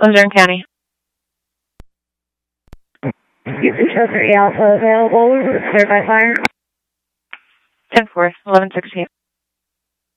Luzerne County. Chester Alpha available. Cleared by fire. 10-4, 11-16.